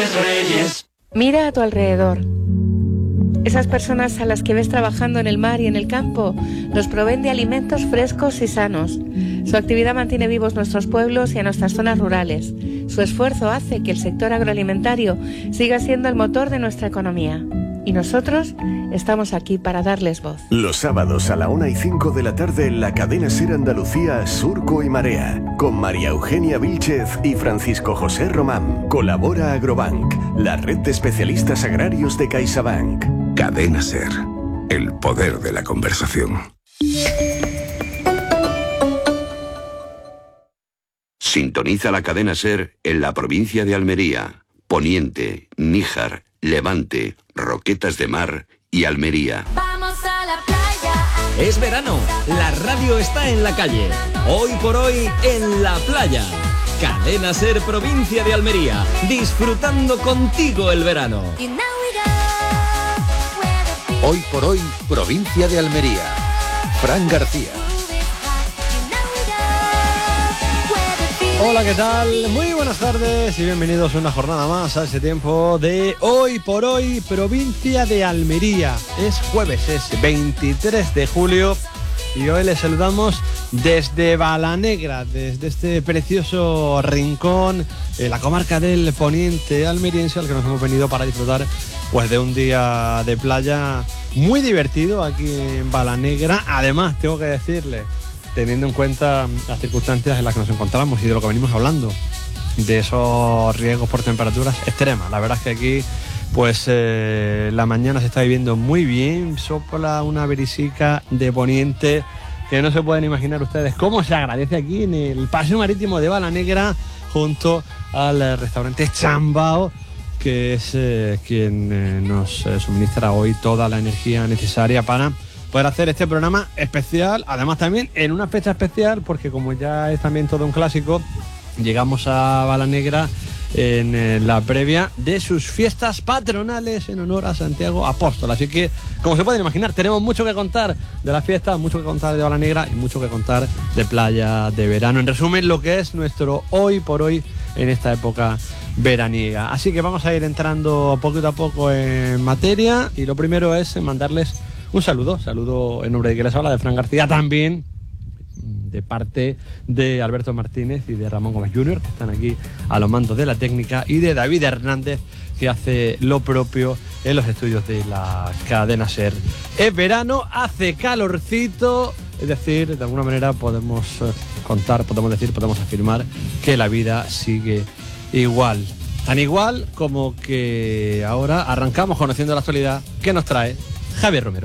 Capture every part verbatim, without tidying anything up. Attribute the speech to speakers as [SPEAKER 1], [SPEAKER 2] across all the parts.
[SPEAKER 1] Reyes.
[SPEAKER 2] Mira a tu alrededor. Esas personas a las que ves trabajando en el mar y en el campo nos proveen de alimentos frescos y sanos. Su actividad mantiene vivos nuestros pueblos y a nuestras zonas rurales. Su esfuerzo hace que el sector agroalimentario siga siendo el motor de nuestra economía. Y nosotros estamos aquí para darles voz.
[SPEAKER 3] Los sábados a la una y cinco de la tarde en la cadena SER Andalucía, Surco y Marea, con María Eugenia Vílchez y Francisco José Román. Colabora Agrobank, la red de especialistas agrarios de CaixaBank.
[SPEAKER 4] Cadena SER, el poder de la conversación.
[SPEAKER 5] Sintoniza la cadena SER en la provincia de Almería, Poniente, Níjar, Levante, Roquetas de Mar y Almería.
[SPEAKER 6] Vamos a la playa.
[SPEAKER 7] Es verano, la radio está en la calle. Hoy por hoy en la playa. Cadena SER provincia de Almería, disfrutando contigo el verano.
[SPEAKER 8] Hoy por hoy, provincia de Almería. Fran García.
[SPEAKER 9] Hola, ¿qué tal? Muy buenas tardes y bienvenidos una jornada más a este tiempo de Hoy por Hoy, provincia de Almería. Es jueves, es veintitrés de julio y hoy les saludamos desde Balanegra, desde este precioso rincón, en la comarca del Poniente almeriense, al que nos hemos venido para disfrutar pues de un día de playa muy divertido aquí en Balanegra. Además, tengo que decirle, teniendo en cuenta las circunstancias en las que nos encontramos y de lo que venimos hablando, de esos riesgos por temperaturas extremas. La verdad es que aquí pues eh, la mañana se está viviendo muy bien, sopla una brisica de poniente que no se pueden imaginar ustedes cómo se agradece aquí en el paseo marítimo de Balanegra, junto al restaurante Chambao, que es eh, quien eh, nos eh, suministra hoy toda la energía necesaria para poder hacer este programa especial, además también en una fecha especial, porque como ya es también todo un clásico, llegamos a Balanegra en eh, la previa de sus fiestas patronales en honor a Santiago Apóstol. Así que, como se pueden imaginar, tenemos mucho que contar de la fiesta, mucho que contar de Balanegra y mucho que contar de playa, de verano. En resumen, lo que es nuestro hoy por hoy en esta época veraniega. Así que vamos a ir entrando poquito a poco en materia y lo primero es mandarles un saludo, saludo en nombre de que les habla, de Fran García, también de parte de Alberto Martínez y de Ramón Gómez junior, que están aquí a los mandos de la técnica, y de David Hernández, que hace lo propio en los estudios de la cadena SER. Es verano, hace calorcito, es decir, de alguna manera podemos contar, podemos decir, podemos afirmar que la vida sigue igual. Tan igual como que ahora arrancamos conociendo la actualidad que nos trae Javier Romero.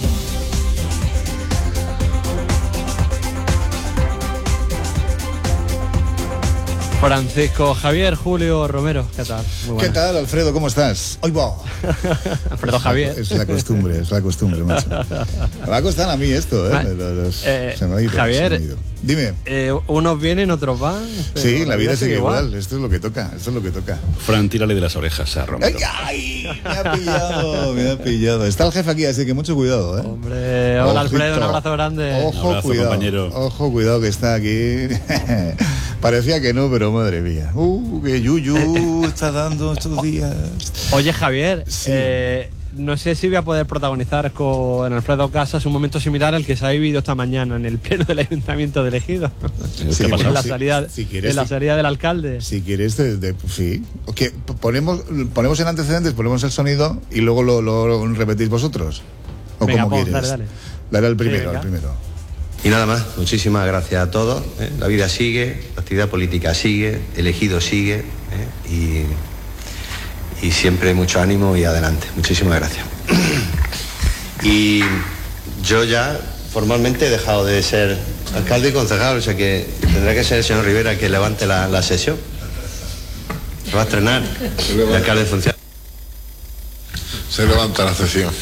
[SPEAKER 9] Francisco Javier Julio Romero, ¿qué tal?
[SPEAKER 10] Muy ¿Qué tal, Alfredo? ¿Cómo estás? ¡Ay, va!
[SPEAKER 9] Alfredo Javier.
[SPEAKER 10] Es la costumbre, es la costumbre, macho. Me va a costar a mí esto, ¿eh? Los, los,
[SPEAKER 9] eh
[SPEAKER 10] se me ha ido,
[SPEAKER 9] Javier,
[SPEAKER 10] se me ha ido. Dime.
[SPEAKER 9] Eh, unos vienen, otros van.
[SPEAKER 10] Sí, la vida sigue igual. igual. Esto es lo que toca, esto es lo que toca.
[SPEAKER 11] Fran, tírale de las orejas a Romero.
[SPEAKER 10] ¡Ay, ay! Me ha pillado, me ha pillado. Está el jefe aquí, así que mucho cuidado, ¿eh?
[SPEAKER 9] Hombre, hola Ojito. Alfredo, un abrazo grande.
[SPEAKER 10] Ojo,
[SPEAKER 11] un abrazo,
[SPEAKER 10] cuidado,
[SPEAKER 11] compañero.
[SPEAKER 10] Ojo, cuidado que está aquí. Parecía que no, pero madre mía. Uh, que yuyu está dando estos días.
[SPEAKER 9] Oye, Javier,
[SPEAKER 10] sí.
[SPEAKER 9] eh, no sé si voy a poder protagonizar con Alfredo Casas un momento similar al que se ha vivido esta mañana en el pleno del Ayuntamiento de Ejido.
[SPEAKER 10] Sí,
[SPEAKER 9] en
[SPEAKER 10] bueno,
[SPEAKER 9] la
[SPEAKER 10] si,
[SPEAKER 9] salida,
[SPEAKER 10] si quieres,
[SPEAKER 9] en la salida del alcalde.
[SPEAKER 10] Si quieres, de, de, sí. Okay, ponemos, ponemos en antecedentes, ponemos el sonido y luego lo, lo, lo repetís vosotros. ¿O
[SPEAKER 9] venga,
[SPEAKER 10] como
[SPEAKER 9] pues,
[SPEAKER 10] quieres?
[SPEAKER 9] Dale, dale.
[SPEAKER 10] Dale al primero,
[SPEAKER 9] sí,
[SPEAKER 10] al primero.
[SPEAKER 12] Y nada más, muchísimas gracias a todos. ¿eh? La vida sigue, la actividad política sigue, el ejido sigue, ¿eh? y, y siempre mucho ánimo y adelante. Muchísimas gracias. Y yo ya formalmente he dejado de ser alcalde y concejal, o sea que tendrá que ser el señor Rivera que levante la, la sesión. Se va a estrenar el alcalde de función.
[SPEAKER 13] Se levanta la sesión.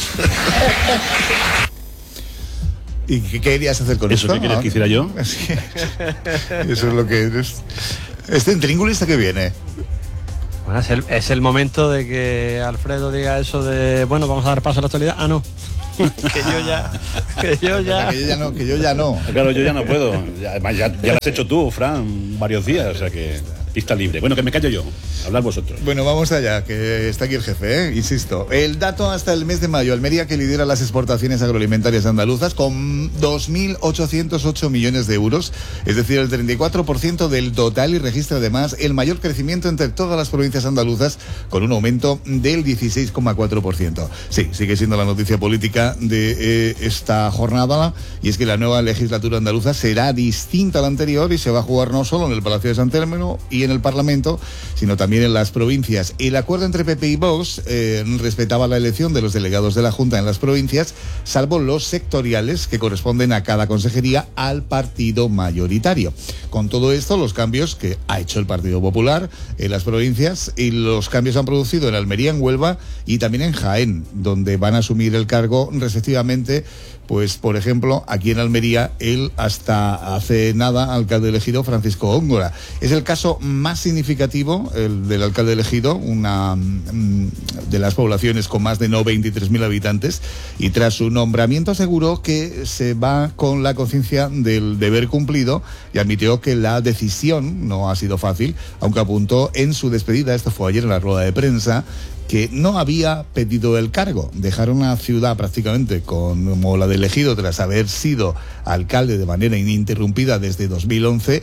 [SPEAKER 10] ¿Y qué querías hacer con
[SPEAKER 11] eso?
[SPEAKER 10] esto?
[SPEAKER 11] ¿Eso qué quieres que hiciera yo?
[SPEAKER 10] Sí. Eso es lo que eres. ¿Este intríngulis que viene?
[SPEAKER 9] Bueno, es el, es el momento de que Alfredo diga eso de, bueno, vamos a dar paso a la actualidad. Ah, no. que yo ya... Que yo ya...
[SPEAKER 10] que yo ya no, que yo ya no.
[SPEAKER 11] Claro, yo ya no puedo. Ya, ya, ya lo has hecho tú, Fran, varios días, o sea que... Pista libre. Bueno, que me callo yo. Hablar vosotros.
[SPEAKER 10] Bueno, vamos allá, que está aquí el jefe, ¿eh? Insisto. El dato hasta el mes de mayo, Almería, que lidera las exportaciones agroalimentarias andaluzas con dos mil ochocientos ocho millones de euros, es decir, el treinta y cuatro por ciento del total, y registra además el mayor crecimiento entre todas las provincias andaluzas, con un aumento del dieciséis coma cuatro por ciento. Sí, sigue siendo la noticia política de eh, esta jornada, y es que la nueva legislatura andaluza será distinta a la anterior y se va a jugar no solo en el Palacio de San Telmo y en el Parlamento, sino también en las provincias. El acuerdo entre P P y Vox eh, respetaba la elección de los delegados de la Junta en las provincias, salvo los sectoriales que corresponden a cada consejería al partido mayoritario. Con todo esto, los cambios que ha hecho el Partido Popular en las provincias, y los cambios se han producido en Almería, en Huelva y también en Jaén, donde van a asumir el cargo respectivamente. Pues, por ejemplo, aquí en Almería, él hasta hace nada, alcalde elegido, Francisco Góngora. Es el caso más significativo, el del alcalde elegido, una de las poblaciones con más de no veintitrés mil habitantes, y tras su nombramiento aseguró que se va con la conciencia del deber cumplido y admitió que la decisión no ha sido fácil, aunque apuntó en su despedida, esto fue ayer en la rueda de prensa, que no había pedido el cargo. Dejar una ciudad prácticamente como la de elegido tras haber sido alcalde de manera ininterrumpida desde dos mil once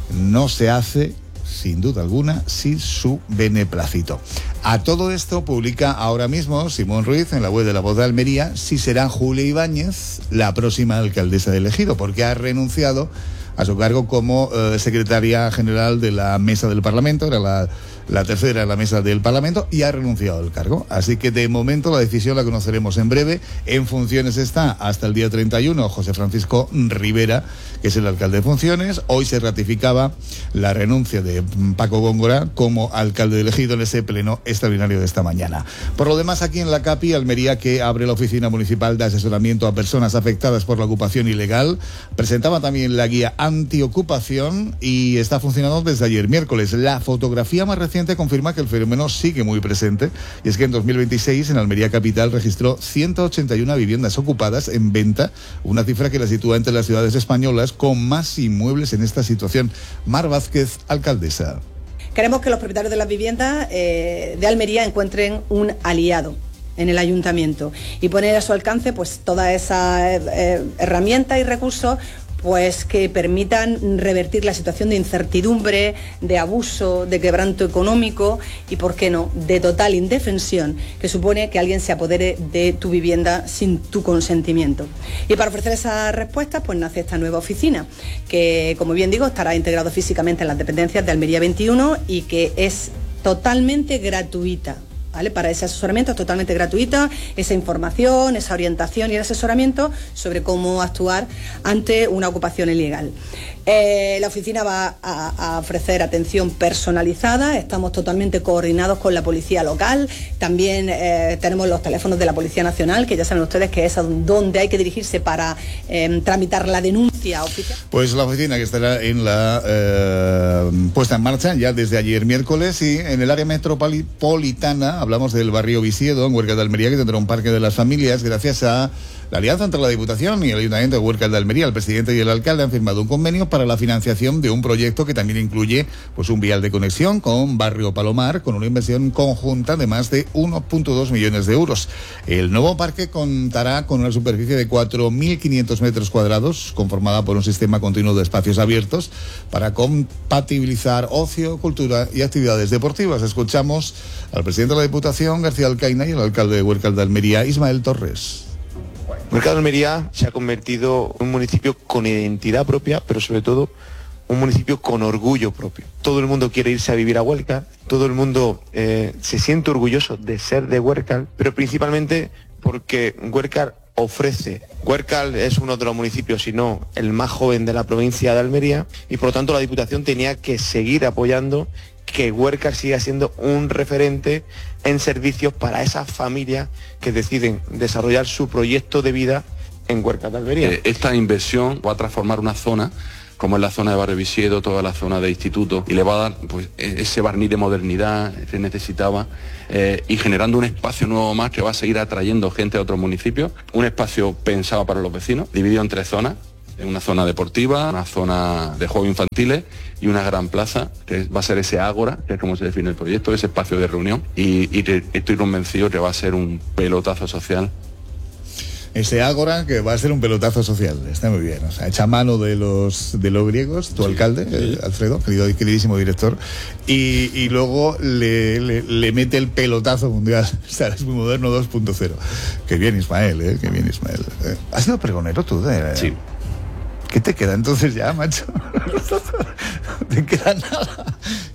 [SPEAKER 10] no se hace, sin duda alguna, sin su beneplácito. A todo esto publica ahora mismo Simón Ruiz en la web de La Voz de Almería si será Julia Ibáñez la próxima alcaldesa de elegido, porque ha renunciado a su cargo como eh, secretaria general de la mesa del Parlamento, era la, la tercera en la mesa del Parlamento, y ha renunciado al cargo. Así que de momento la decisión la conoceremos en breve. En funciones está hasta el día treinta y uno José Francisco Rivera, que es el alcalde de funciones. Hoy se ratificaba la renuncia de Paco Góngora como alcalde elegido en ese pleno extraordinario de esta mañana. Por lo demás, aquí en la CAPI, Almería, que abre la Oficina Municipal de Asesoramiento a Personas Afectadas por la Ocupación Ilegal, presentaba también la guía antiocupación y está funcionando desde ayer miércoles. La fotografía más reciente confirma que el fenómeno sigue muy presente, y es que en dos mil veintiséis en Almería capital registró ciento ochenta y una viviendas ocupadas en venta, una cifra que la sitúa entre las ciudades españolas con más inmuebles en esta situación. Mar Vázquez, alcaldesa.
[SPEAKER 1] Queremos que los propietarios de las viviendas eh, de Almería encuentren un aliado en el ayuntamiento y poner a su alcance pues todas esas eh, herramientas y recursos pues que permitan revertir la situación de incertidumbre, de abuso, de quebranto económico y, por qué no, de total indefensión que supone que alguien se apodere de tu vivienda sin tu consentimiento. Y para ofrecer esas respuestas, pues nace esta nueva oficina, que, como bien digo, estará integrado físicamente en las dependencias de Almería veintiuno y que es totalmente gratuita. ¿Vale? Para ese asesoramiento es totalmente gratuita, esa información, esa orientación y el asesoramiento sobre cómo actuar ante una ocupación ilegal. Eh, la oficina va a, a ofrecer atención personalizada, estamos totalmente coordinados con la policía local, también eh, tenemos los teléfonos de la Policía Nacional, que ya saben ustedes que es a donde hay que dirigirse para eh, tramitar la denuncia oficial.
[SPEAKER 10] Pues la oficina que estará en la eh, puesta en marcha ya desde ayer miércoles, y en el área metropolitana hablamos del barrio Visiedo, en Huerca de Almería, que tendrá un parque de las familias gracias a la alianza entre la Diputación y el Ayuntamiento de Huerca de Almería. El presidente y el alcalde han firmado un convenio para la financiación de un proyecto que también incluye pues un vial de conexión con Barrio Palomar, con una inversión conjunta de más de uno coma dos millones de euros. El nuevo parque contará con una superficie de cuatro mil quinientos metros cuadrados, conformada por un sistema continuo de espacios abiertos para compatibilizar ocio, cultura y actividades deportivas. Escuchamos al presidente de la Diputación, García Alcaina, y al alcalde de Huerca de Almería, Ismael Torres.
[SPEAKER 14] Huerca de Almería se ha convertido en un municipio con identidad propia, pero sobre todo un municipio con orgullo propio. Todo el mundo quiere irse a vivir a Huerca, todo el mundo eh, se siente orgulloso de ser de Huerca, pero principalmente porque Huerca ofrece. Huerca es uno de los municipios, si no el más joven de la provincia de Almería, y por lo tanto la Diputación tenía que seguir apoyando que Huerca siga siendo un referente en servicios para esas familias que deciden desarrollar su proyecto de vida en Huerca de Almería.
[SPEAKER 15] Eh, esta inversión va a transformar una zona, como es la zona de Barrio Visiedo, toda la zona de instituto, y le va a dar pues, ese barniz de modernidad que necesitaba, eh, y generando un espacio nuevo más que va a seguir atrayendo gente a otros municipios, un espacio pensado para los vecinos, dividido en tres zonas, una zona deportiva, una zona de juegos infantiles y una gran plaza, que va a ser ese ágora, que es como se define el proyecto, ese espacio de reunión, y, y te, estoy convencido que va a ser un pelotazo social.
[SPEAKER 10] Ese ágora que va a ser un pelotazo social, está muy bien, o sea, echa mano de los de los griegos, tu sí, alcalde, sí. Eh, Alfredo, querido, queridísimo director, y, y luego le, le, le mete el pelotazo mundial, o sea, es muy moderno dos punto cero. Qué bien, Ismael, eh, qué bien, Ismael. Eh, ¿Has sido pregonero tú? De,
[SPEAKER 11] sí.
[SPEAKER 10] ¿Qué te queda entonces ya, macho? No te queda nada.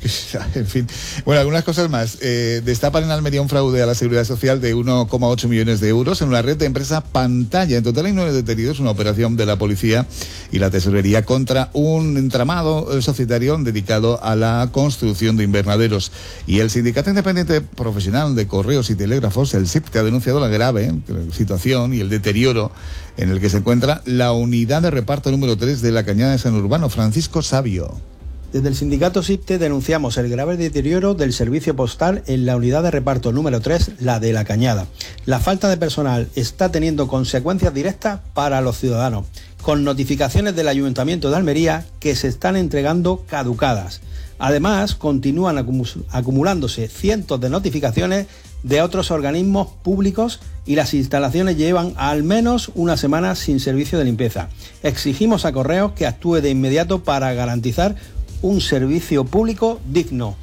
[SPEAKER 10] En fin. Bueno, algunas cosas más. Eh, destapan en Almería un fraude a la Seguridad Social de uno coma ocho millones de euros en una red de empresa Pantalla. En total hay nueve detenidos, una operación de la policía y la tesorería contra un entramado societario dedicado a la construcción de invernaderos. Y el Sindicato Independiente Profesional de Correos y Telégrafos, el S I P, ha denunciado la grave situación y el deterioro en el que se encuentra la unidad de reparto número tres de la Cañada de San Urbano. Francisco Sabio.
[SPEAKER 16] Desde el sindicato S I P T E denunciamos el grave deterioro del servicio postal en la unidad de reparto número tres, la de La Cañada. La falta de personal está teniendo consecuencias directas para los ciudadanos, con notificaciones del Ayuntamiento de Almería que se están entregando caducadas. Además, continúan acumu- acumulándose cientos de notificaciones de otros organismos públicos y las instalaciones llevan al menos una semana sin servicio de limpieza. Exigimos a Correos que actúe de inmediato para garantizar un servicio público digno.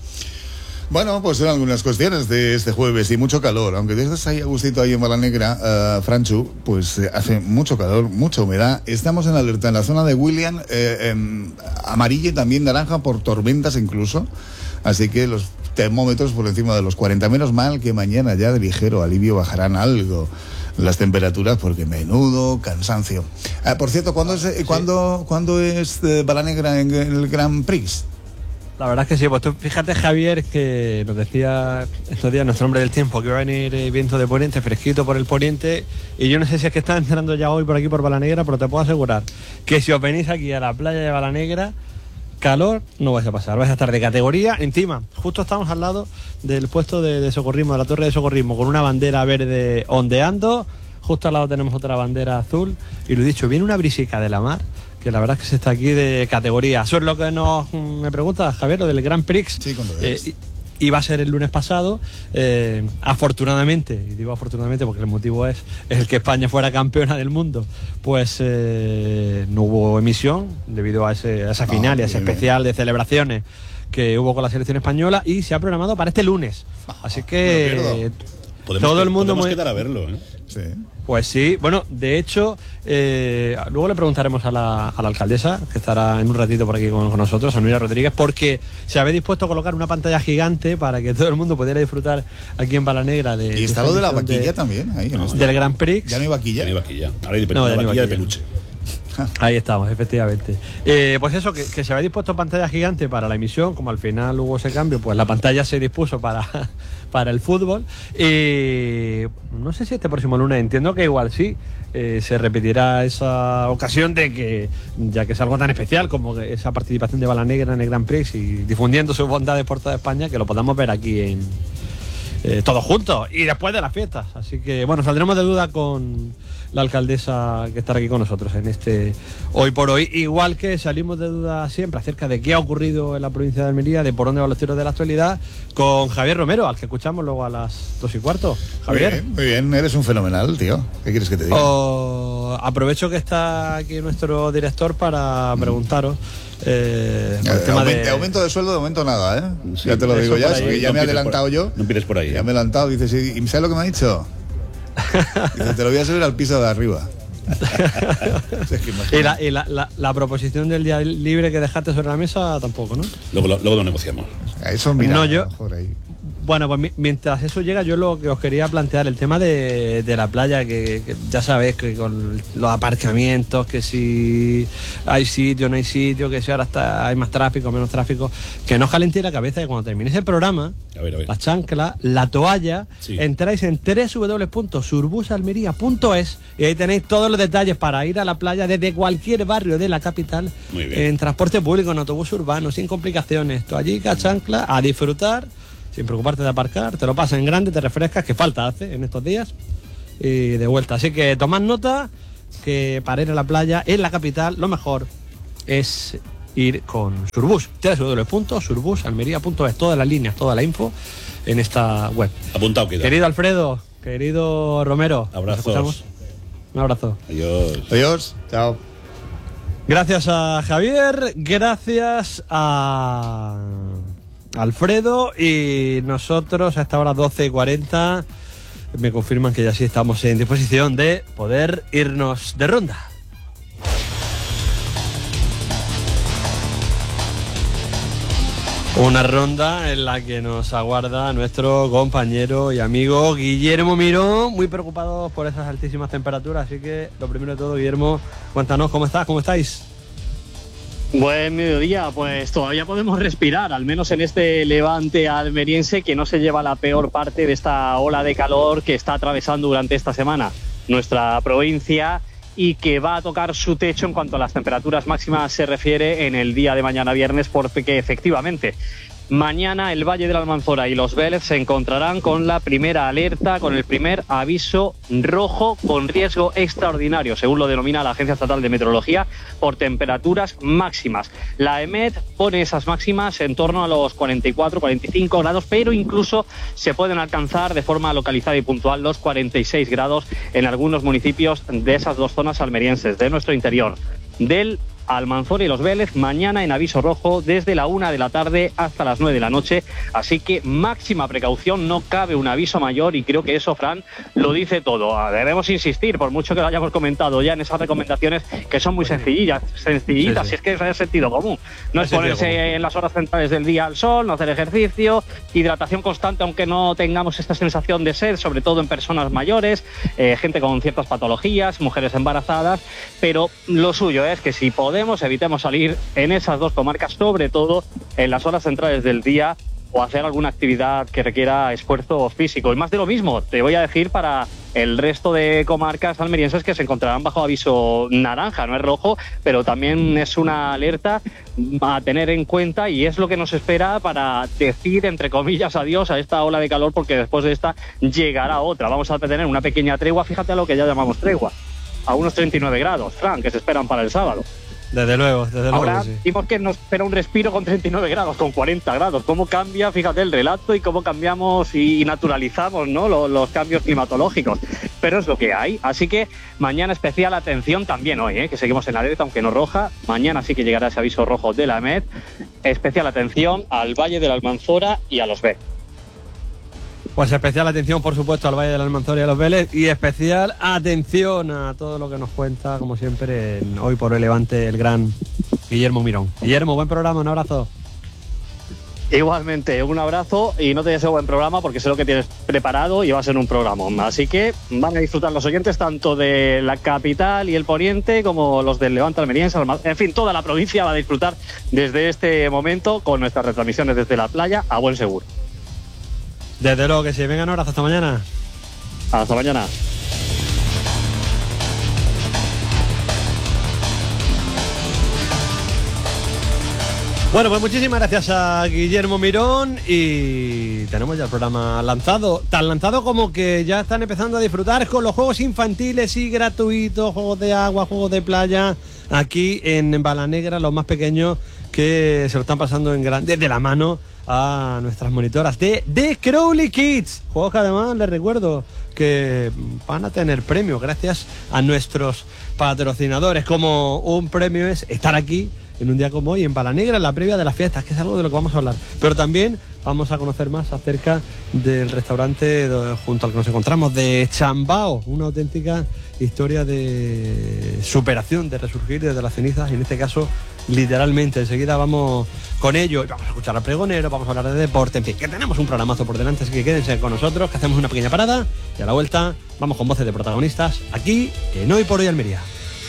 [SPEAKER 10] Bueno, pues son algunas cuestiones de este jueves y mucho calor, aunque desde ahí a gustito ahí en Balanegra, uh, Franchu, pues eh, hace mucho calor, mucha humedad. Estamos en alerta en la zona de William, eh, eh, amarilla y también naranja por tormentas incluso, así que los termómetros por encima de los cuarenta, menos mal que mañana ya de ligero alivio bajarán algo las temperaturas, porque menudo cansancio. Ah, por cierto, ¿cuándo es, sí. ¿cuándo, ¿cuándo es eh, Balanegra en, en el Grand Prix?
[SPEAKER 9] La verdad es que sí, pues tú fíjate, Javier, que nos decía estos días nuestro hombre del tiempo que iba a venir eh, viento de poniente, fresquito por el poniente, y yo no sé si es que está entrando ya hoy por aquí por Balanegra, pero te puedo asegurar que si os venís aquí a la playa de Balanegra, calor no vais a pasar, vais a estar de categoría. Encima, justo estamos al lado del puesto de, de socorrismo, de la torre de socorrismo, con una bandera verde ondeando, justo al lado tenemos otra bandera azul, y lo dicho, viene una brisica de la mar, que la verdad es que se está aquí de categoría. Eso es lo que nos me pregunta Javier, lo del Grand Prix.
[SPEAKER 10] Sí, cuando
[SPEAKER 9] eh, iba a ser el lunes pasado, eh, afortunadamente, y digo afortunadamente porque el motivo es, es el que España fuera campeona del mundo, pues eh, no hubo emisión debido a, ese, a esa no, final y a ese bien, especial bien. de celebraciones que hubo con la selección española, y se ha programado para este lunes. Así que
[SPEAKER 11] podemos,
[SPEAKER 9] todo el mundo...
[SPEAKER 11] Podemos
[SPEAKER 9] muy...
[SPEAKER 11] quedar a verlo, ¿eh?
[SPEAKER 10] Sí.
[SPEAKER 9] Pues sí, bueno, de hecho, eh, luego le preguntaremos a la, a la alcaldesa, que estará en un ratito por aquí con, con nosotros, a Nuria Rodríguez, porque se había dispuesto a colocar una pantalla gigante para que todo el mundo pudiera disfrutar aquí en Balanegra de...
[SPEAKER 10] Y está
[SPEAKER 9] de
[SPEAKER 10] lo de la vaquilla
[SPEAKER 9] de,
[SPEAKER 10] también, ahí, ¿no?
[SPEAKER 9] Del Grand Prix.
[SPEAKER 10] Ya no hay vaquilla.
[SPEAKER 11] Ya no hay vaquilla, ahora hay de,
[SPEAKER 9] no,
[SPEAKER 11] la
[SPEAKER 9] vaquilla,
[SPEAKER 11] vaquilla de peluche.
[SPEAKER 9] Ahí estamos, efectivamente. Eh, pues eso, que, que se había dispuesto pantalla gigante para la emisión, como al final hubo ese cambio, pues la pantalla se dispuso para, para el fútbol. Y no sé si este próximo lunes, entiendo que igual sí, eh, se repetirá esa ocasión de que, ya que es algo tan especial como esa participación de Balanegra en el Grand Prix y difundiendo sus bondades por toda España, que lo podamos ver aquí en eh, todos juntos y después de las fiestas. Así que bueno, saldremos de duda con la alcaldesa que estará aquí con nosotros en este Hoy por Hoy, igual que salimos de duda siempre acerca de qué ha ocurrido en la provincia de Almería, de por dónde van los tiros de la actualidad, con Javier Romero, al que escuchamos luego a las dos y cuarto. Javier.
[SPEAKER 10] Muy bien, muy bien, eres un fenomenal, tío. ¿Qué quieres que te diga?
[SPEAKER 9] Oh, aprovecho que está aquí nuestro director para preguntaros eh, el tema
[SPEAKER 10] Aument,
[SPEAKER 9] de...
[SPEAKER 10] aumento de sueldo, de momento nada, ¿eh?
[SPEAKER 11] Sí,
[SPEAKER 10] ya te lo digo ya, porque ya
[SPEAKER 11] no
[SPEAKER 10] me he adelantado
[SPEAKER 11] por,
[SPEAKER 10] yo.
[SPEAKER 11] No pides por ahí.
[SPEAKER 10] Ya
[SPEAKER 11] ¿eh?
[SPEAKER 10] me he adelantado, dices, ¿y sabes lo que me ha dicho? Dice, te lo voy a subir al piso de arriba.
[SPEAKER 9] Es que y la, y la, la, la proposición del día libre que dejaste sobre la mesa tampoco, ¿no?
[SPEAKER 11] Luego, lo, luego lo negociamos.
[SPEAKER 10] Eso mira,
[SPEAKER 9] no, yo,
[SPEAKER 10] mejor ahí.
[SPEAKER 9] Bueno, pues mientras eso llega, yo lo que os quería plantear, el tema de, de la playa, que, que ya sabéis que con los aparcamientos, que si hay sitio, no hay sitio, que si ahora está, hay más tráfico, menos tráfico, que no os calentéis la cabeza, que cuando terminéis el programa,
[SPEAKER 11] a ver, a ver.
[SPEAKER 9] la chancla, la toalla, sí. entráis en doble u doble u doble u punto surbusalmería punto es y ahí tenéis todos los detalles para ir a la playa desde cualquier barrio de la capital, en transporte público, en autobús urbano, sin complicaciones, toallica, chancla, a disfrutar, sin preocuparte de aparcar, te lo pasas en grande, te refrescas, que falta hace en estos días, y de vuelta. Así que tomad nota, que para ir a la playa en la capital lo mejor es ir con Surbus. doble u doble u doble u punto surbus almería punto es. Todas las líneas, toda la info en esta web.
[SPEAKER 11] Apuntado queda.
[SPEAKER 9] Querido Alfredo, querido Romero.
[SPEAKER 11] Abrazos.
[SPEAKER 9] Un abrazo.
[SPEAKER 11] Adiós.
[SPEAKER 10] Adiós. Chao.
[SPEAKER 9] Gracias a Javier, gracias a Alfredo y nosotros a esta hora doce y cuarenta me confirman que ya sí estamos en disposición de poder irnos de ronda. Una ronda en la que nos aguarda nuestro compañero y amigo Guillermo Mirón, muy preocupado por esas altísimas temperaturas, así que lo primero de todo, Guillermo, cuéntanos cómo estás, cómo estáis.
[SPEAKER 17] Buen mediodía, pues todavía podemos respirar, al menos en este levante almeriense que no se lleva la peor parte de esta ola de calor que está atravesando durante esta semana nuestra provincia y que va a tocar su techo en cuanto a las temperaturas máximas se refiere en el día de mañana viernes, porque efectivamente mañana el Valle de la Almanzora y los Vélez se encontrarán con la primera alerta, con el primer aviso rojo con riesgo extraordinario, según lo denomina la Agencia Estatal de Meteorología, por temperaturas máximas. La EMET pone esas máximas en torno a los cuarenta y cuatro, cuarenta y cinco grados, pero incluso se pueden alcanzar de forma localizada y puntual los cuarenta y seis grados en algunos municipios de esas dos zonas almerienses, de nuestro interior. Del Almanzora y los Vélez, mañana en aviso rojo desde la una de la tarde hasta las nueve de la noche, así que máxima precaución, no cabe un aviso mayor y creo que eso, Fran, lo dice todo. Debemos insistir, por mucho que lo hayamos comentado ya en esas recomendaciones que son muy sencillas, sencillitas, sí, sí. Si es que es el sentido común, no es, es ponerse común. En las horas centrales del día al sol, no hacer ejercicio, hidratación constante aunque no tengamos esta sensación de sed, sobre todo en personas mayores, eh, gente con ciertas patologías, mujeres embarazadas, pero lo suyo es que si podemos evitemos salir en esas dos comarcas, sobre todo en las horas centrales del día, o hacer alguna actividad que requiera esfuerzo físico. Y más de lo mismo, te voy a decir para el resto de comarcas almerienses que se encontrarán bajo aviso naranja, no es rojo, pero también es una alerta a tener en cuenta y es lo que nos espera para decir, entre comillas, adiós a esta ola de calor, porque después de esta llegará otra. Vamos a tener una pequeña tregua, fíjate a lo que ya llamamos tregua, a unos treinta y nueve grados, Fran, que se esperan para el sábado.
[SPEAKER 9] Desde luego, desde luego.
[SPEAKER 17] Ahora
[SPEAKER 9] sí.
[SPEAKER 17] Decimos que nos espera un respiro con treinta y nueve grados, con cuarenta grados. ¿Cómo cambia, fíjate, el relato y cómo cambiamos y naturalizamos, ¿no?, los, los cambios climatológicos? Pero es lo que hay. Así que mañana especial atención también hoy, ¿eh? Que seguimos en la alerta, aunque no roja. Mañana sí que llegará ese aviso rojo de la EMET. Especial atención al Valle de la Almanzora y a los B.
[SPEAKER 9] Pues especial atención, por supuesto, al Valle de la Almanzora y a los Vélez, y especial atención a todo lo que nos cuenta, como siempre, en Hoy por Hoy Levante, el gran Guillermo Mirón. Guillermo, buen programa, un abrazo.
[SPEAKER 17] Igualmente, un abrazo y no te deseo buen programa porque sé lo que tienes preparado y va a ser un programa. Así que van a disfrutar los oyentes tanto de la capital y el poniente como los del Levante almeriense, en fin, toda la provincia va a disfrutar desde este momento con nuestras retransmisiones desde la playa a buen seguro.
[SPEAKER 9] Desde luego que sí. Venga, un abrazo, hasta mañana.
[SPEAKER 17] Hasta mañana.
[SPEAKER 9] Bueno, pues muchísimas gracias a Guillermo Mirón y tenemos ya el programa lanzado. Tan lanzado como que ya están empezando a disfrutar con los juegos infantiles y gratuitos, juegos de agua, juegos de playa, aquí en Balanegra, los más pequeños que se lo están pasando en grande, de la mano a nuestras monitoras de The Crowley Kids. Juegos que además les recuerdo que van a tener premios gracias a nuestros patrocinadores, como un premio es estar aquí en un día como hoy en Balanegra, en la previa de las fiestas, que es algo de lo que vamos a hablar. Pero también vamos a conocer más acerca del restaurante junto al que nos encontramos, de Chambao, una auténtica historia de superación, de resurgir desde las cenizas, y en este caso literalmente. Enseguida vamos con ello y vamos a escuchar al pregonero, vamos a hablar de deporte, en fin, que tenemos un programazo por delante, así que quédense con nosotros, que hacemos una pequeña parada y a la vuelta vamos con voces de protagonistas aquí en Hoy por Hoy Almería.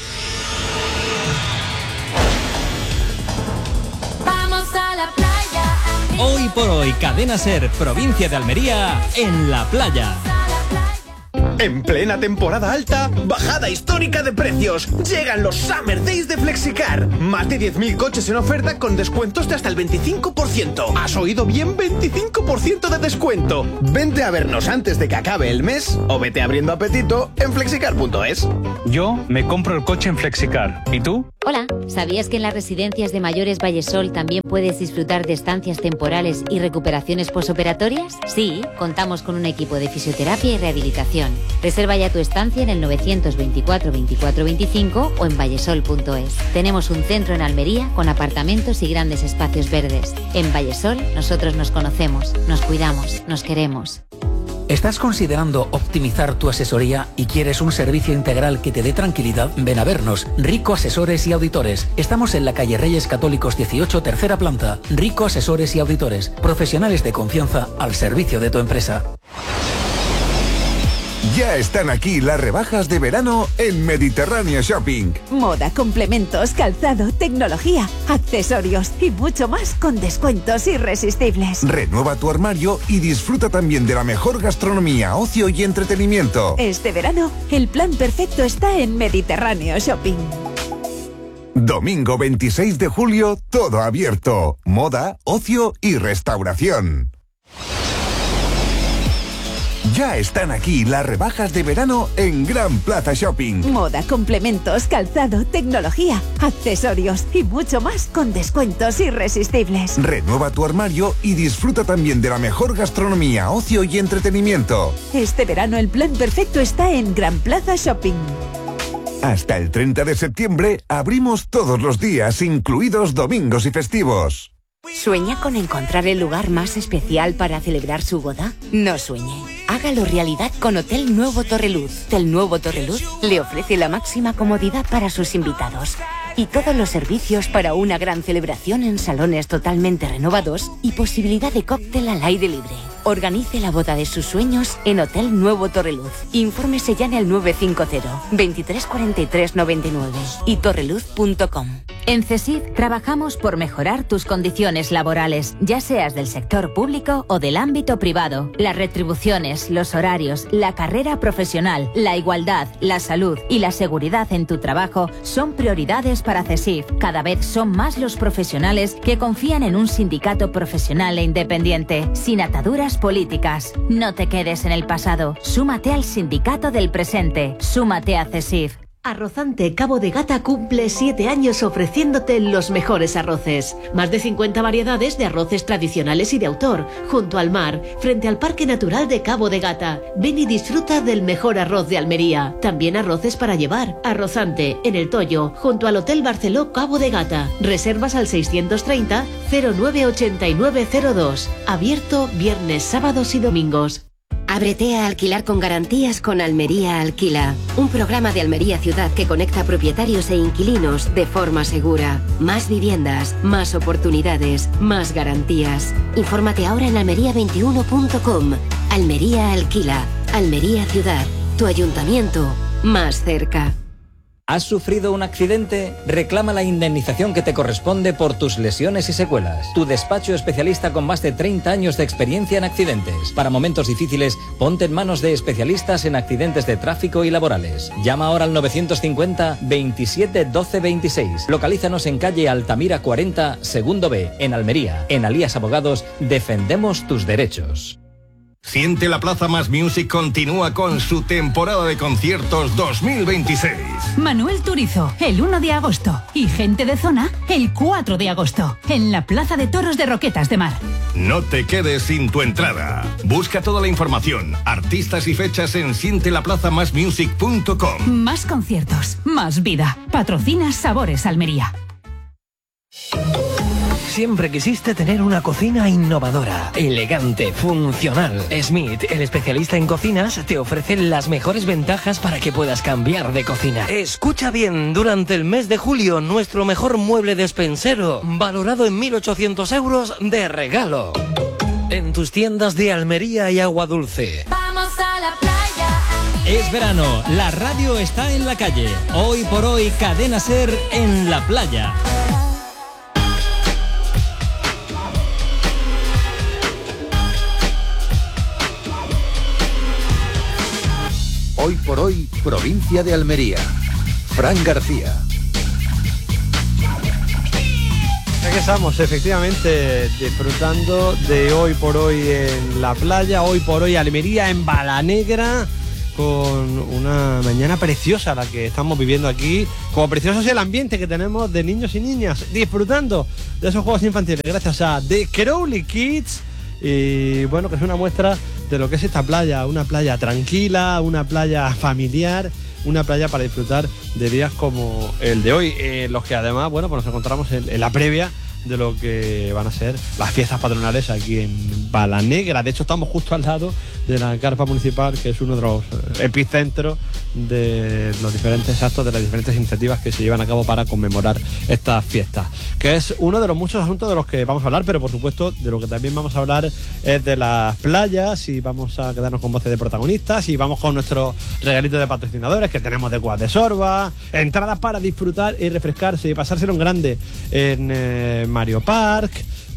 [SPEAKER 7] Hoy por Hoy, Cadena Ser, provincia de Almería, en la playa.
[SPEAKER 18] En plena temporada alta, bajada histórica de precios. Llegan los Summer Days de Flexicar. Más de diez mil coches en oferta con descuentos de hasta el veinticinco por ciento. ¿Has oído bien? veinticinco por ciento de descuento. Vente a vernos antes de que acabe el mes o vete abriendo apetito en flexicar punto es.
[SPEAKER 19] Yo me compro el coche en Flexicar. ¿Y tú?
[SPEAKER 20] Hola, ¿sabías que en las residencias de mayores Vallesol también puedes disfrutar de estancias temporales y recuperaciones posoperatorias? Sí, contamos con un equipo de fisioterapia y rehabilitación. Reserva ya tu estancia en el novecientos veinticuatro veinticuatro veinticinco o en vallesol punto es. Tenemos un centro en Almería con apartamentos y grandes espacios verdes. En Vallesol nosotros nos conocemos, nos cuidamos, nos queremos.
[SPEAKER 21] ¿Estás considerando optimizar tu asesoría y quieres un servicio integral que te dé tranquilidad? Ven a vernos. Rico Asesores y Auditores. Estamos en la calle Reyes Católicos dieciocho, tercera planta. Rico Asesores y Auditores. Profesionales de confianza al servicio de tu empresa.
[SPEAKER 22] Ya están aquí las rebajas de verano en Mediterráneo Shopping.
[SPEAKER 23] Moda, complementos, calzado, tecnología, accesorios y mucho más con descuentos irresistibles.
[SPEAKER 22] Renueva tu armario y disfruta también de la mejor gastronomía, ocio y entretenimiento.
[SPEAKER 23] Este verano, el plan perfecto está en Mediterráneo Shopping.
[SPEAKER 22] Domingo veintiséis de julio, todo abierto. Moda, ocio y restauración. Ya están aquí las rebajas de verano en Gran Plaza Shopping.
[SPEAKER 23] Moda, complementos, calzado, tecnología, accesorios y mucho más con descuentos irresistibles.
[SPEAKER 22] Renueva tu armario y disfruta también de la mejor gastronomía, ocio y entretenimiento.
[SPEAKER 23] Este verano el plan perfecto está en Gran Plaza Shopping.
[SPEAKER 22] Hasta el treinta de septiembre abrimos todos los días, incluidos domingos y festivos.
[SPEAKER 24] ¿Sueña con encontrar el lugar más especial para celebrar su boda? No sueñe. Hágalo realidad con Hotel Nuevo Torreluz. Hotel Nuevo Torreluz le ofrece la máxima comodidad para sus invitados y todos los servicios para una gran celebración en salones totalmente renovados y posibilidad de cóctel al aire libre. Organice la boda de sus sueños en Hotel Nuevo Torreluz. Infórmese ya en el nueve cinco cero, veintitrés cuarenta y tres noventa y nueve y torreluz punto com.
[SPEAKER 25] En CESIF trabajamos por mejorar tus condiciones laborales, ya seas del sector público o del ámbito privado. Las retribuciones, los horarios, la carrera profesional, la igualdad, la salud y la seguridad en tu trabajo son prioridades para CESIF. Cada vez son más los profesionales que confían en un sindicato profesional e independiente, sin ataduras políticas. No te quedes en el pasado. Súmate al sindicato del presente. Súmate a CESIF.
[SPEAKER 26] Arrozante Cabo de Gata cumple siete años ofreciéndote los mejores arroces. Más de cincuenta variedades de arroces tradicionales y de autor, junto al mar, frente al Parque Natural de Cabo de Gata. Ven y disfruta del mejor arroz de Almería. También arroces para llevar. Arrozante, en El Toyo, junto al Hotel Barceló Cabo de Gata. Reservas al seiscientos treinta, cero nueve ochenta y nueve cero dos. Abierto viernes, sábados y domingos.
[SPEAKER 27] Ábrete a alquilar con garantías con Almería Alquila, un programa de Almería Ciudad que conecta propietarios e inquilinos de forma segura. Más viviendas, más oportunidades, más garantías. Infórmate ahora en almería veintiuno punto com. Almería Alquila, Almería Ciudad, tu ayuntamiento más cerca.
[SPEAKER 28] ¿Has sufrido un accidente? Reclama la indemnización que te corresponde por tus lesiones y secuelas. Tu despacho especialista con más de treinta años de experiencia en accidentes. Para momentos difíciles, ponte en manos de especialistas en accidentes de tráfico y laborales. Llama ahora al novecientos cincuenta, veintisiete, doce, veintiséis. Localízanos en calle Altamira cuarenta, segundo B, en Almería. En Alías Abogados, defendemos tus derechos.
[SPEAKER 29] Siente la Plaza Más Music continúa con su temporada de conciertos dos mil veintiséis.
[SPEAKER 30] Manuel Turizo, el uno de agosto. Y Gente de Zona, el cuatro de agosto. En la Plaza de Toros de Roquetas de Mar.
[SPEAKER 29] No te quedes sin tu entrada. Busca toda la información, artistas y fechas en siente la plaza más music punto com.
[SPEAKER 30] Más conciertos, más vida. Patrocina Sabores Almería.
[SPEAKER 31] Siempre quisiste tener una cocina innovadora, elegante, funcional. Smith, el especialista en cocinas, te ofrece las mejores ventajas para que puedas cambiar de cocina. Escucha bien, durante el mes de julio, nuestro mejor mueble despensero, valorado en mil ochocientos euros de regalo. En tus tiendas de Almería y Agua Dulce.
[SPEAKER 6] Vamos a la playa.
[SPEAKER 7] Es verano, la radio está en la calle. Hoy por hoy, Cadena Ser en la playa.
[SPEAKER 1] Hoy por hoy, provincia de Almería. Fran García.
[SPEAKER 9] Aquí estamos, efectivamente, disfrutando de Hoy por Hoy en la playa, Hoy por Hoy Almería, en Balanegra, con una mañana preciosa la que estamos viviendo aquí, como precioso es el ambiente que tenemos de niños y niñas, disfrutando de esos juegos infantiles, gracias a The Crowley Kids, y bueno, que es una muestra de lo que es esta playa, una playa tranquila, una playa familiar, una playa para disfrutar de días como el de hoy, eh, los que además, bueno, pues nos encontramos en, en la previa de lo que van a ser las fiestas patronales aquí en Balanegra. De hecho, estamos justo al lado de la carpa municipal, que es uno de los epicentros de los diferentes actos, de las diferentes iniciativas que se llevan a cabo para conmemorar estas fiestas, que es uno de los muchos asuntos de los que vamos a hablar, pero por supuesto de lo que también vamos a hablar es de las playas, y vamos a quedarnos con voces de protagonistas, y vamos con nuestros regalitos de patrocinadores que tenemos de Cuas de Sorba, entradas para disfrutar y refrescarse y pasárselo en grande en eh, Mario Park,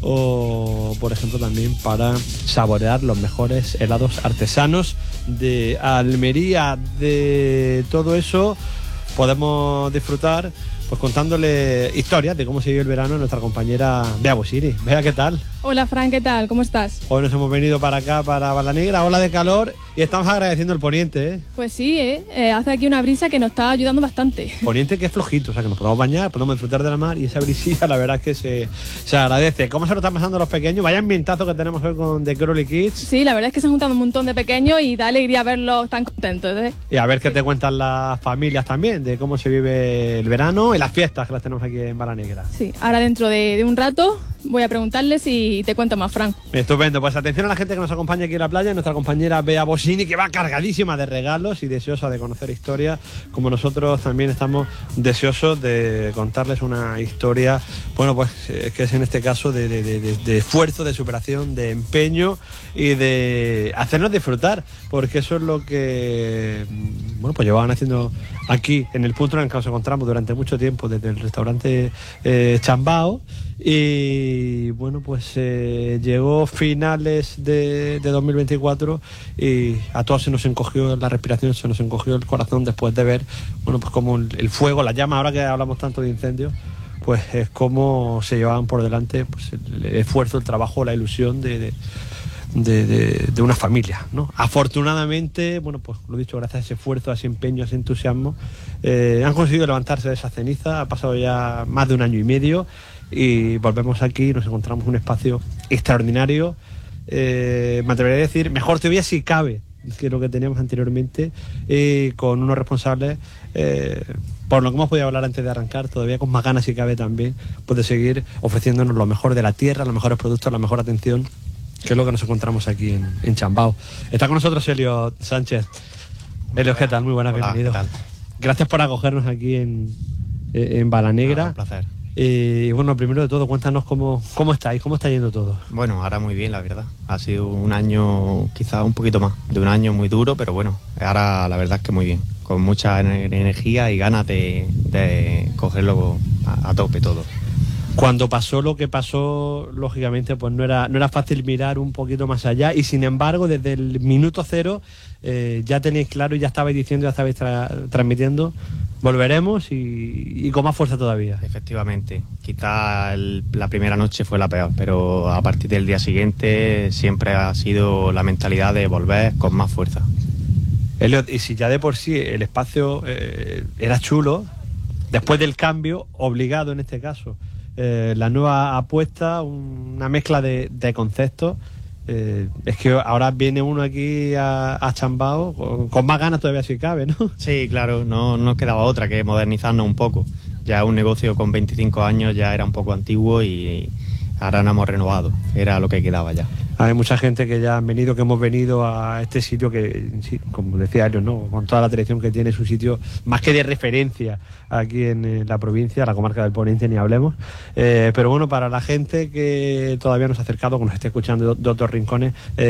[SPEAKER 9] o por ejemplo también para saborear los mejores helados artesanos de Almería. De todo eso podemos disfrutar pues contándole historias de cómo se vive el verano a nuestra compañera Bea Bosini. Bea, ¿qué tal?
[SPEAKER 2] Hola Fran, ¿qué tal? ¿Cómo estás?
[SPEAKER 9] Hoy nos hemos venido para acá, para Balanegra, ola de calor, y estamos agradeciendo el poniente, ¿eh?
[SPEAKER 2] Pues sí, ¿eh? Eh, hace aquí una brisa que nos está ayudando bastante.
[SPEAKER 9] Poniente que es flojito, o sea que nos podemos bañar, podemos disfrutar de la mar, y esa brisilla la verdad es que se, se agradece. ¿Cómo se lo están pasando los pequeños? Vaya ambientazo que tenemos hoy con The Crowley Kids.
[SPEAKER 2] Sí, la verdad es que se han juntado un montón de pequeños y da alegría verlos tan contentos, ¿eh?
[SPEAKER 9] Y a ver qué te cuentan las familias también, de cómo se vive el verano y las fiestas que las tenemos aquí en Balanegra.
[SPEAKER 2] Sí, ahora dentro de, de un rato voy a preguntarles y te cuento más, Fran.
[SPEAKER 9] Estupendo, pues atención a la gente que nos acompaña aquí en la playa, nuestra compañera Bea Bosini, que va cargadísima de regalos y deseosa de conocer historia, como nosotros también estamos deseosos de contarles una historia, bueno, pues eh, que es en este caso de, de, de, de esfuerzo, de superación, de empeño y de hacernos disfrutar, porque eso es lo que, bueno, pues llevaban haciendo aquí en el punto en el que nos encontramos durante mucho tiempo, desde el restaurante eh, Chambao. Y bueno, pues eh, llegó finales de, de dos mil veinticuatro y a todos se nos encogió la respiración, se nos encogió el corazón después de ver, bueno, pues como el, el fuego, la llama, ahora que hablamos tanto de incendios, pues es como se llevaban por delante pues el, el esfuerzo, el trabajo, la ilusión de, de De, de, de una familia, ¿no? Afortunadamente, bueno, pues lo dicho, gracias a ese esfuerzo, a ese empeño, a ese entusiasmo, eh, han conseguido levantarse de esa ceniza. Ha pasado ya más de un año y medio y volvemos aquí, nos encontramos en un espacio extraordinario, eh, me atrevería a decir, mejor todavía si cabe que lo que teníamos anteriormente, eh, con unos responsables, eh, por lo que hemos podido hablar antes de arrancar, todavía con más ganas si cabe también, pues de seguir ofreciéndonos lo mejor de la tierra, los mejores productos, la mejor atención, que es lo que nos encontramos aquí en, en Chambao. Está con nosotros Elio Sánchez. Elio, ¿qué tal? Muy buenas,
[SPEAKER 3] Hola,
[SPEAKER 9] bienvenido.
[SPEAKER 3] ¿qué tal?
[SPEAKER 9] Gracias por acogernos aquí en, en Balanegra.
[SPEAKER 3] Ah, un placer.
[SPEAKER 9] Y bueno, primero de todo, cuéntanos cómo, cómo estáis, cómo está yendo todo.
[SPEAKER 3] Bueno, ahora muy bien, la verdad. Ha sido un año, quizás un poquito más, de un año muy duro, pero bueno, ahora la verdad es que muy bien. Con mucha energía y ganas de, de cogerlo a, a tope todo.
[SPEAKER 9] Cuando pasó lo que pasó, lógicamente, pues no era, no era fácil mirar un poquito más allá, y sin embargo, desde el minuto cero eh, ya tenéis claro y ya estabais diciendo, ya estabais tra transmitiendo, volveremos y, y con más fuerza todavía.
[SPEAKER 3] Efectivamente, quizá el, la primera noche fue la peor, pero a partir del día siguiente siempre ha sido la mentalidad de volver con más fuerza.
[SPEAKER 9] Elliot, y si ya de por sí el espacio eh, era chulo, después del cambio, obligado en este caso, Eh, la nueva apuesta, una mezcla de, de conceptos, eh, es que ahora viene uno aquí a, a Chambao con, con más ganas todavía si cabe, ¿no?
[SPEAKER 3] Sí, claro, no nos quedaba otra que modernizarnos un poco. Ya un negocio con veinticinco años ya era un poco antiguo y ahora nos hemos renovado, era lo que quedaba ya.
[SPEAKER 9] Hay mucha gente que ya han venido, que hemos venido a este sitio que, sí, como decía Elio, ¿no? Con toda la tradición que tiene, es un sitio más que de referencia aquí en, en la provincia, la comarca del Poniente, ni hablemos. Eh, pero bueno, para la gente que todavía nos ha acercado, que nos esté escuchando de, de otros rincones,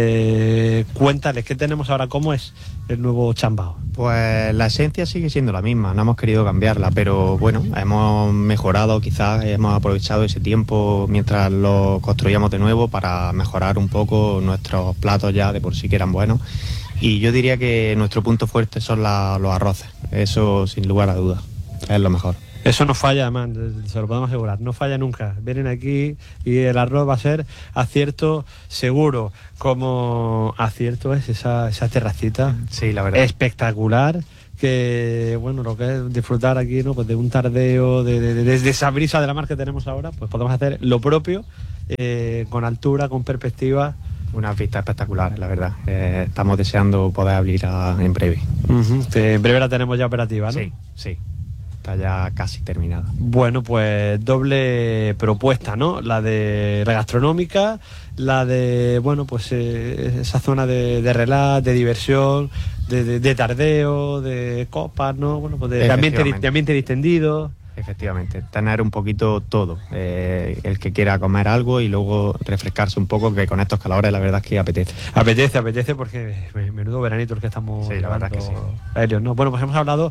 [SPEAKER 9] eh, cuéntales, ¿qué tenemos ahora? ¿Cómo es el nuevo Chambao?
[SPEAKER 3] Pues la esencia sigue siendo la misma, no hemos querido cambiarla, pero bueno, hemos mejorado, quizás hemos aprovechado ese tiempo mientras lo construíamos de nuevo para mejorar un poco nuestros platos ya de por sí que eran buenos. Y yo diría que nuestro punto fuerte son la, los arroces, eso sin lugar a dudas, es lo mejor.
[SPEAKER 9] Eso no falla, además, se lo podemos asegurar, no falla nunca. Vienen aquí y el arroz va a ser acierto seguro, como acierto es esa, esa terracita.
[SPEAKER 3] Sí, la verdad.
[SPEAKER 9] Espectacular, que bueno, lo que es disfrutar aquí, ¿no? Pues de un tardeo, de, de, de, de esa brisa de la mar que tenemos ahora, pues podemos hacer lo propio, eh, con altura, con perspectiva.
[SPEAKER 3] Unas vistas espectaculares, la verdad. Eh, estamos deseando poder abrir a, en breve.
[SPEAKER 9] Uh-huh. En breve la tenemos ya operativa, ¿no?
[SPEAKER 3] Sí, sí. Está ya casi terminada.
[SPEAKER 9] Bueno, pues doble propuesta, ¿no? La de la gastronómica, la de, bueno, pues eh, esa zona de, de relax, de diversión, de, de, de tardeo, de copas, ¿no? Bueno, pues de, de, ambiente, de ambiente distendido.
[SPEAKER 3] Efectivamente, tener un poquito todo, eh, el que quiera comer algo y luego refrescarse un poco, que con estos calores la verdad es que apetece.
[SPEAKER 9] Apetece, apetece porque menudo veranito el que estamos.
[SPEAKER 3] Sí, la verdad es que sí.
[SPEAKER 9] Aéreos, ¿no? Bueno, pues hemos hablado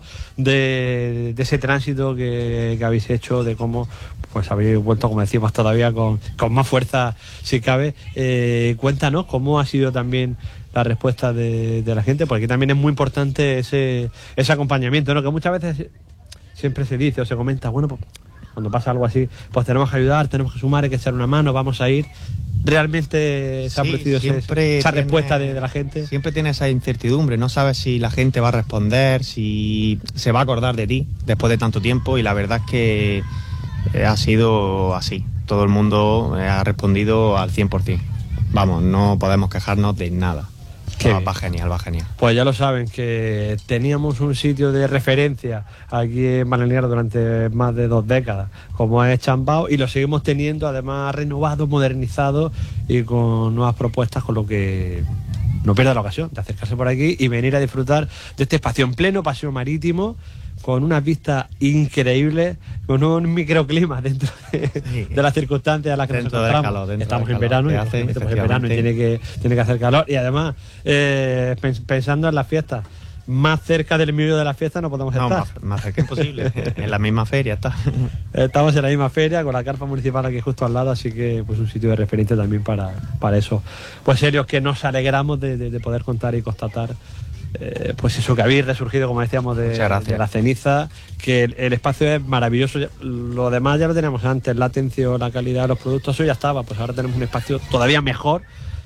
[SPEAKER 9] de, de ese tránsito que, que habéis hecho, de cómo pues habéis vuelto, como decimos, todavía con, con más fuerza si cabe. Eh, cuéntanos cómo ha sido también la respuesta de, de la gente, porque aquí también es muy importante ese, ese acompañamiento, ¿no? Que muchas veces siempre se dice o se comenta, bueno, pues cuando pasa algo así, pues tenemos que ayudar, tenemos que sumar, hay que echar una mano, vamos a ir. ¿Realmente se ha
[SPEAKER 3] sí,
[SPEAKER 9] producido ese, esa tiene, respuesta de, de la gente?
[SPEAKER 3] Siempre tiene esa incertidumbre, no sabes si la gente va a responder, si se va a acordar de ti después de tanto tiempo, y la verdad es que ha sido así. Todo el mundo ha respondido al cien por ciento. Vamos, no podemos quejarnos de nada. Va, va genial, va genial.
[SPEAKER 9] Pues ya lo saben, que teníamos un sitio de referencia aquí en Balanegra durante más de dos décadas, como es Chambao, y lo seguimos teniendo, además renovado, modernizado y con nuevas propuestas, con lo que no pierda la ocasión de acercarse por aquí y venir a disfrutar de este espacio en pleno paseo marítimo, con unas vistas increíbles, con un microclima dentro de, sí. de las circunstancias a las que
[SPEAKER 3] dentro
[SPEAKER 9] nos encontramos.
[SPEAKER 3] Calor,
[SPEAKER 9] Estamos en verano, y hace, pues en verano y tiene que, tiene que hacer calor. Y además, eh, pensando en las fiestas, más cerca del medio de la fiesta no podemos
[SPEAKER 3] no,
[SPEAKER 9] estar.
[SPEAKER 3] Más, más cerca imposible. En la misma feria está.
[SPEAKER 9] Estamos en la misma feria, con la carpa municipal aquí justo al lado, así que pues un sitio de referencia también para, para eso. Pues serios, que nos alegramos de, de, de poder contar y constatar Eh, pues eso, que habéis resurgido, como decíamos, de, de la ceniza, que el, el espacio es maravilloso. Lo demás ya lo teníamos antes, la atención, la calidad de los productos, eso ya estaba. Pues ahora tenemos un espacio todavía mejor,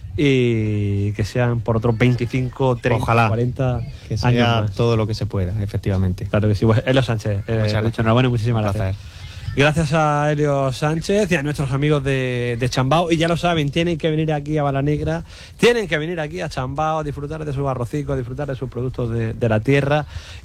[SPEAKER 9] y que sean por otros veinticinco, treinta,
[SPEAKER 3] ojalá,
[SPEAKER 9] cuarenta
[SPEAKER 3] que sea
[SPEAKER 9] años más.
[SPEAKER 3] Todo lo que se pueda, efectivamente.
[SPEAKER 9] Claro que sí. Pues Helio Sánchez, eh, enhorabuena y muchísimas gracias. Gracias a Helio Sánchez y a nuestros amigos de, de Chambao. Y ya lo saben, tienen que venir aquí a Balanegra, tienen que venir aquí a Chambao, disfrutar de sus arrocicos, disfrutar de sus productos de, de la tierra.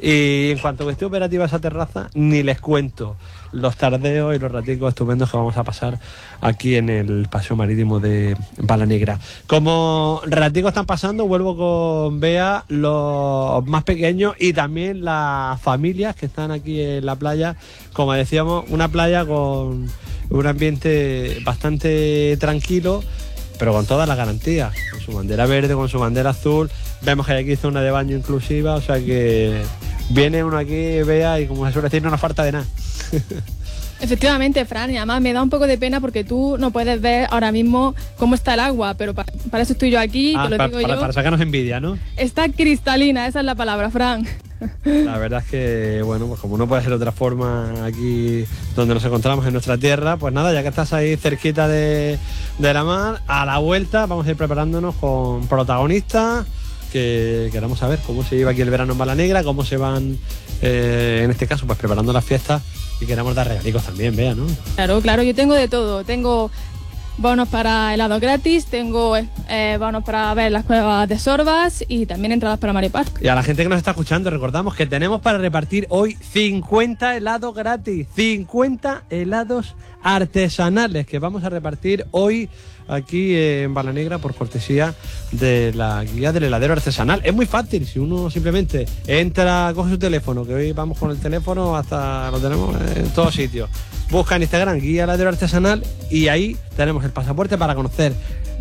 [SPEAKER 9] Y en cuanto que esté operativa esa terraza, ni les cuento los tardeos y los raticos estupendos que vamos a pasar aquí en el paseo marítimo de Balanegra. Como raticos están pasando, vuelvo con Bea, los más pequeños y también las familias que están aquí en la playa. Como decíamos, una playa con un ambiente bastante tranquilo, pero con todas las garantías, con su bandera verde, con su bandera azul. Vemos que hay aquí zona de baño inclusiva, o sea que viene uno aquí, Bea, y como se suele decir, no nos falta de nada.
[SPEAKER 2] Efectivamente, Fran, y además me da un poco de pena porque tú no puedes ver ahora mismo cómo está el agua, pero para, para eso estoy yo aquí,
[SPEAKER 9] ah,
[SPEAKER 2] te lo
[SPEAKER 9] para,
[SPEAKER 2] digo
[SPEAKER 9] para,
[SPEAKER 2] yo.
[SPEAKER 9] Para sacarnos envidia, ¿no?
[SPEAKER 2] Está cristalina, esa es la palabra, Fran.
[SPEAKER 9] La verdad es que, bueno, pues como no puede ser de otra forma aquí donde nos encontramos en nuestra tierra, pues nada, ya que estás ahí cerquita de, de la mar, a la vuelta vamos a ir preparándonos con protagonistas que queramos saber cómo se lleva aquí el verano en Balanegra, cómo se van, eh, en este caso, pues preparando las fiestas, y queremos dar regalicos también, Bea, ¿no?
[SPEAKER 2] Claro, claro, yo tengo de todo. Tengo bonos para helado gratis, tengo eh, bonos para ver las cuevas de Sorbas y también entradas para Maripaz.
[SPEAKER 9] Y a la gente que nos está escuchando, recordamos que tenemos para repartir hoy cincuenta helados gratis, cincuenta helados artesanales que vamos a repartir hoy aquí en Balanegra por cortesía de la guía del heladero artesanal. Es muy fácil, si uno simplemente entra, coge su teléfono, que hoy vamos con el teléfono, hasta lo tenemos en todos sitios, busca en Instagram guía heladero artesanal y ahí tenemos el pasaporte para conocer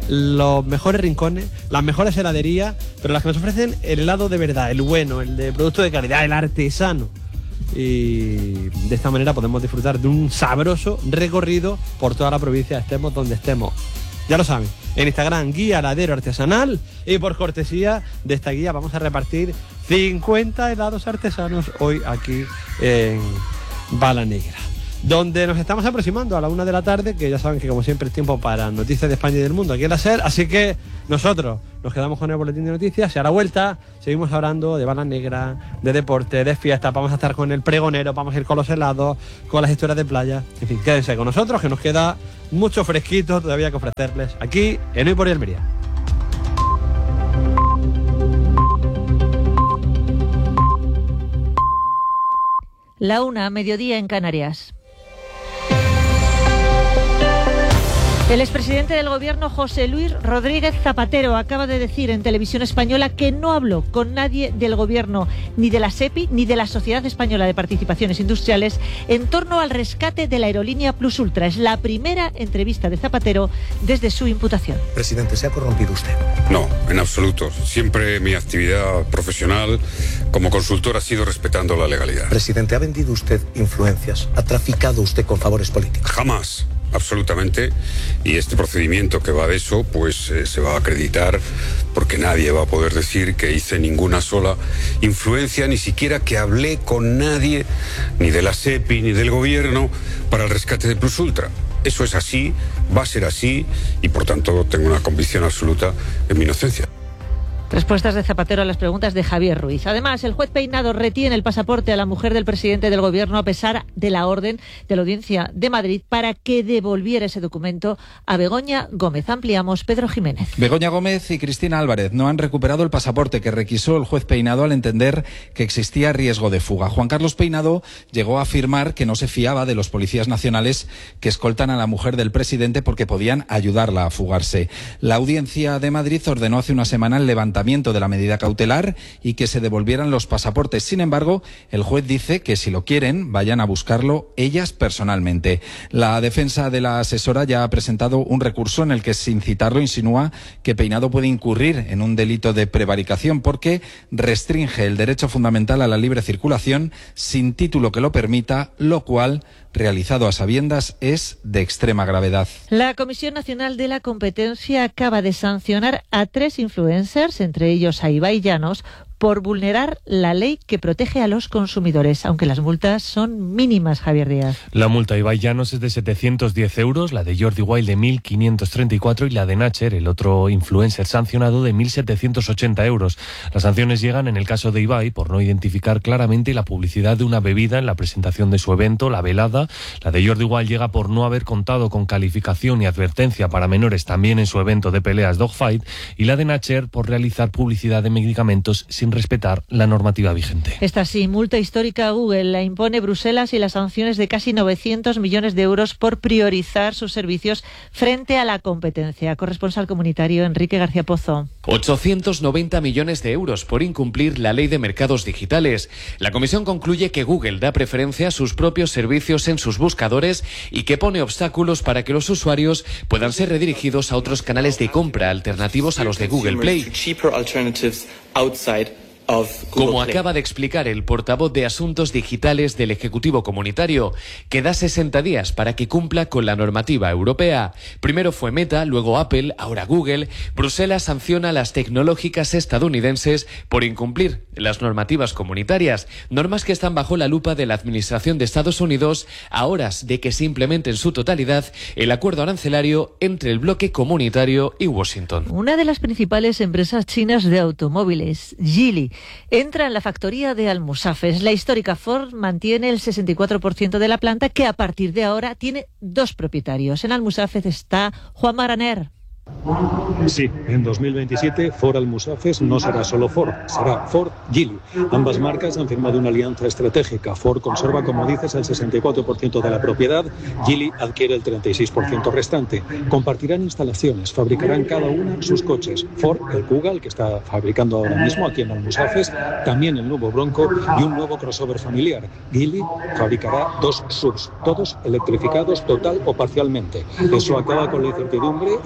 [SPEAKER 9] los mejores rincones, las mejores heladerías, pero las que nos ofrecen el helado de verdad, el bueno, el de producto de calidad, el artesano. Y de esta manera podemos disfrutar de un sabroso recorrido por toda la provincia, estemos donde estemos. Ya lo saben, en Instagram, Guía Heladero Artesanal, y por cortesía de esta guía vamos a repartir cincuenta helados artesanos hoy aquí en Bala Negra, donde nos estamos aproximando a la una de la tarde, que ya saben que como siempre es tiempo para noticias de España y del mundo aquí en la SER, así que nosotros nos quedamos con el boletín de noticias y a la vuelta seguimos hablando de Bala Negra, de deporte, de fiesta, vamos a estar con el pregonero, vamos a ir con los helados, con las historias de playa, en fin, quédense con nosotros que nos queda mucho fresquito todavía que ofrecerles aquí en Hoy por Hoy Almería.
[SPEAKER 4] La una, mediodía en Canarias. El expresidente del Gobierno, José Luis Rodríguez Zapatero, acaba de decir en Televisión Española que no habló con nadie del Gobierno, ni de la SEPI, ni de la Sociedad Española de Participaciones Industriales, en torno al rescate de la aerolínea Plus Ultra. Es la primera entrevista de Zapatero desde su imputación.
[SPEAKER 5] Presidente, ¿se ha corrompido usted?
[SPEAKER 8] No, en absoluto. Siempre mi actividad profesional como consultor ha sido respetando la legalidad.
[SPEAKER 5] Presidente, ¿ha vendido usted influencias? ¿Ha traficado usted con favores políticos?
[SPEAKER 8] Jamás. Absolutamente, y este procedimiento que va de eso, pues eh, se va a acreditar porque nadie va a poder decir que hice ninguna sola influencia, ni siquiera que hablé con nadie, ni de la SEPI, ni del gobierno, para el rescate de Plus Ultra. Eso es así, va a ser así, y por tanto tengo una convicción absoluta en mi inocencia.
[SPEAKER 4] Respuestas de Zapatero a las preguntas de Javier Ruiz. Además, el juez Peinado retiene el pasaporte a la mujer del presidente del Gobierno a pesar de la orden de la Audiencia de Madrid para que devolviera ese documento a Begoña Gómez. Ampliamos, Pedro Jiménez.
[SPEAKER 10] Begoña Gómez y Cristina Álvarez no han recuperado el pasaporte que requisó el juez Peinado al entender que existía riesgo de fuga. Juan Carlos Peinado llegó a afirmar que no se fiaba de los policías nacionales que escoltan a la mujer del presidente porque podían ayudarla a fugarse. La Audiencia de Madrid ordenó hace una semana el levantamiento de la medida cautelar y que se devolvieran los pasaportes. Sin embargo, el juez dice que si lo quieren, vayan a buscarlo ellas personalmente. La defensa de la asesora ya ha presentado un recurso en el que, sin citarlo, insinúa que Peinado puede incurrir en un delito de prevaricación porque restringe el derecho fundamental a la libre circulación sin título que lo permita, lo cual, realizado a sabiendas, es de extrema gravedad.
[SPEAKER 4] La Comisión Nacional de la Competencia acaba de sancionar a tres influencers, entre ellos a Ibai Llanos, por vulnerar la ley que protege a los consumidores, aunque las multas son mínimas, Javier Díaz.
[SPEAKER 11] La multa a Ibai Llanos es de setecientos diez euros, la de Jordi Wild de mil quinientos treinta y cuatro y la de Nacher, el otro influencer sancionado, de mil setecientos ochenta euros. Las sanciones llegan en el caso de Ibai por no identificar claramente la publicidad de una bebida en la presentación de su evento, La Velada. La de Jordi Wild llega por no haber contado con calificación y advertencia para menores también en su evento de peleas Dogfight, y la de Nacher por realizar publicidad de medicamentos sin respetar la normativa vigente.
[SPEAKER 4] Esta sí, multa histórica a Google la impone Bruselas y las sanciones de casi novecientos millones de euros por priorizar sus servicios frente a la competencia. Corresponsal comunitario Enrique García Pozo.
[SPEAKER 12] ochocientos noventa millones de euros por incumplir la ley de mercados digitales. La comisión concluye que Google da preferencia a sus propios servicios en sus buscadores y que pone obstáculos para que los usuarios puedan ser redirigidos a otros canales de compra alternativos a los de Google Play. Como acaba de explicar el portavoz de Asuntos Digitales del Ejecutivo Comunitario, que da sesenta días para que cumpla con la normativa europea. Primero fue Meta, luego Apple, ahora Google. Bruselas sanciona a las tecnológicas estadounidenses por incumplir las normativas comunitarias, normas que están bajo la lupa de la Administración de Estados Unidos a horas de que se implemente en su totalidad el acuerdo arancelario entre el bloque comunitario y Washington.
[SPEAKER 4] Una de las principales empresas chinas de automóviles, Geely, entra en la factoría de Almusafes. La histórica Ford mantiene el sesenta y cuatro por ciento de la planta, que a partir de ahora tiene dos propietarios. En Almusafes está Juan Maraner.
[SPEAKER 13] Sí, en dos mil veintisiete Ford Almusafes no será solo Ford, será Ford Geely. Ambas marcas han firmado una alianza estratégica. Ford conserva, como dices, el sesenta y cuatro por ciento de la propiedad, Geely adquiere el treinta y seis por ciento restante. Compartirán instalaciones, fabricarán cada una sus coches. Ford, el Kuga, el que está fabricando ahora mismo aquí en Almusafes, también el nuevo Bronco y un nuevo crossover familiar. Geely fabricará dos S U Vs, todos electrificados total o parcialmente. Eso acaba con la incertidumbre y garantiza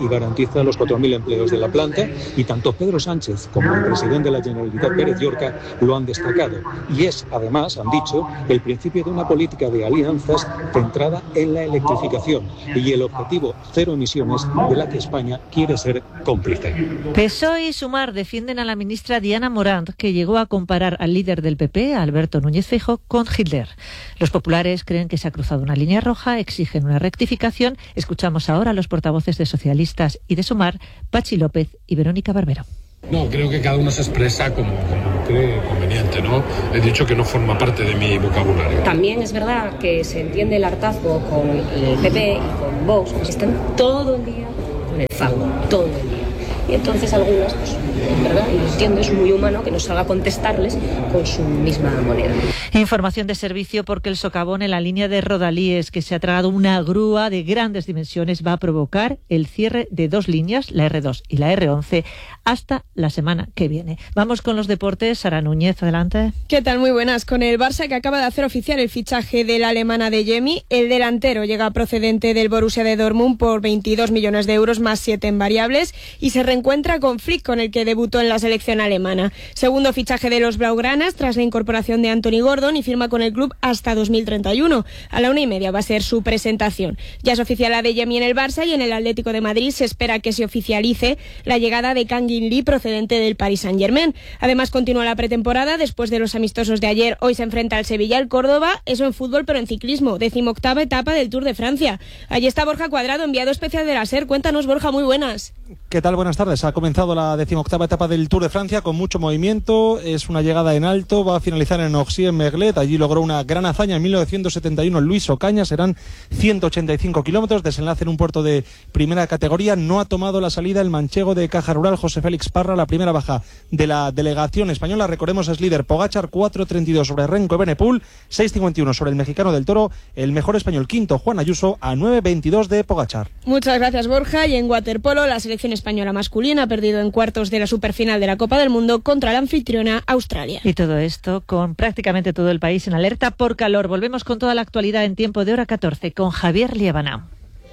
[SPEAKER 13] garantiza los cuatro mil empleos de la planta, y tanto Pedro Sánchez como el presidente de la Generalitat, Pérez Llorca, lo han destacado. Y es, además, han dicho, el principio de una política de alianzas centrada en la electrificación y el objetivo cero emisiones de la que España quiere ser cómplice.
[SPEAKER 4] P S O E y Sumar defienden a la ministra Diana Morant, que llegó a comparar al líder del P P, Alberto Núñez Feijóo, con Hitler. Los populares creen que se ha cruzado una línea roja, exigen una rectificación. Escuchamos ahora a los portavoces de socialistas y de Sumar, Pachi López y Verónica Barbero.
[SPEAKER 14] No, creo que cada uno se expresa como, como cree conveniente, ¿no? He dicho que no forma parte de mi vocabulario.
[SPEAKER 15] También es verdad que se entiende el hartazgo con el P P y con Vox, porque están todo el día con el fango, todo el día. Y entonces algunas, pues, en verdad, y lo entiendo, es muy humano que no salga a contestarles con su misma moneda.
[SPEAKER 4] Información de servicio, porque el socavón en la línea de Rodalíes, que se ha tragado una grúa de grandes dimensiones, va a provocar el cierre de dos líneas, la erre dos y la erre once, hasta la semana que viene. Vamos con los deportes. Sara Núñez, adelante.
[SPEAKER 16] ¿Qué tal? Muy buenas. Con el Barça, que acaba de hacer oficial el fichaje de la alemana de Adeyemi, el delantero llega procedente del Borussia de Dortmund por veintidós millones de euros más siete en variables, y se reencuentra con Flick, con el que debutó en la selección alemana. Segundo fichaje de los blaugranas tras la incorporación de Anthony Gordon, y firma con el club hasta dos mil treinta y uno. A la una y media va a ser su presentación. Ya es oficial Adeyemi en el Barça, y en el Atlético de Madrid se espera que se oficialice la llegada de Kang In Lee, procedente del Paris Saint-Germain. Además, continúa la pretemporada. Después de los amistosos de ayer, hoy se enfrenta al Sevilla, el Córdoba, eso en fútbol, pero en ciclismo, decimoctava etapa del Tour de Francia. Allí está Borja Cuadrado, enviado especial de la SER. Cuéntanos, Borja, muy buenas.
[SPEAKER 17] ¿Qué tal? Buenas tardes. Ha comenzado la decimoctava etapa del Tour de Francia con mucho movimiento. Es una llegada en alto. Va a finalizar en Orxy-en-Merlet. Allí logró una gran hazaña en mil novecientos setenta y uno Luis Ocaña. Serán ciento ochenta y cinco kilómetros. Desenlace en un puerto de primera categoría. No ha tomado la salida el manchego de Caja Rural, José Félix Parra, la primera baja de la delegación española. Recordemos, es líder Pogačar, cuatro treinta y dos sobre Renko Evenepoel, seis cincuenta y uno sobre el mexicano del Toro. El mejor español quinto, Juan Ayuso, a nueve veintidós de Pogačar.
[SPEAKER 16] Muchas gracias, Borja. Y en waterpolo, la selección española masculina ha perdido en cuartos de la superfinal de la Copa del Mundo contra la anfitriona Australia.
[SPEAKER 4] Y todo esto con prácticamente todo el país en alerta por calor. Volvemos con toda la actualidad en tiempo de hora catorce con Javier Liebana.